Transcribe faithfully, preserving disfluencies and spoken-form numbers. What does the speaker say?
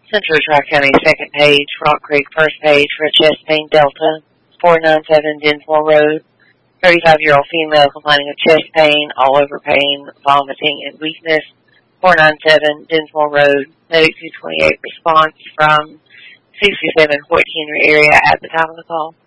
Central Tri-County second page, Rock Creek first page for a chest pain Delta, four ninety-seven Dinsmore Road. thirty-five-year-old female complaining of chest pain, all over pain, vomiting, and weakness. four ninety-seven Dinsmore Road. Medic two twenty-eight response from sixty-seven Fort Henry area at the time of the call.